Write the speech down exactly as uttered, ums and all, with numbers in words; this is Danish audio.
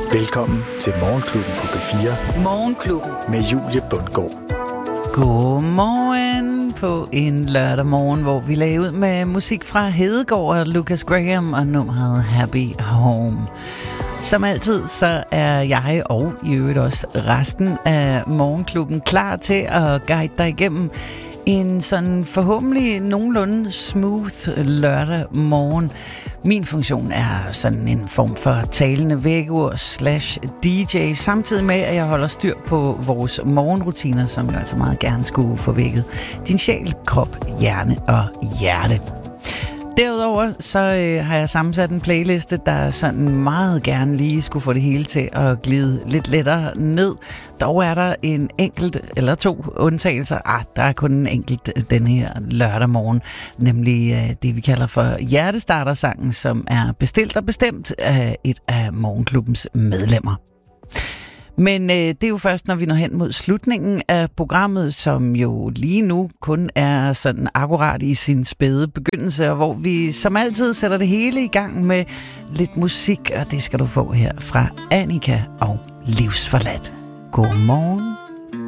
Velkommen til Morgenklubben på B fire. Morgenklubben med Julie Bundgaard. Godmorgen på en lørdag morgen, hvor vi lagde ud med musik fra Hedegaard og Lucas Graham og nummeret Happy Home. Som altid, så er jeg og i øvrigt også resten af Morgenklubben klar til at guide dig igennem en sådan forhåbentlig nogenlunde smooth lørdag morgen. Min funktion er sådan en form for talende vækkeur slash D J, samtidig med, at jeg holder styr på vores morgenrutiner, som jeg altså meget gerne skulle få vækket din sjæl, krop, hjerne og hjerte. Derudover så øh, har jeg sammensat en playliste, der sådan meget gerne lige skulle få det hele til at glide lidt lettere ned. Dog er der en enkelt eller to undtagelser. Ah, der er kun en enkelt den her lørdag morgen, nemlig øh, det vi kalder for hjertestartersangen, som er bestilt og bestemt af et af Morgenklubbens medlemmer. Men øh, det er jo først, når vi når hen mod slutningen af programmet, som jo lige nu kun er sådan akkurat i sin spæde begyndelse, og hvor vi som altid sætter det hele i gang med lidt musik, og det skal du få her fra Annika og Livsforladt. God morgen.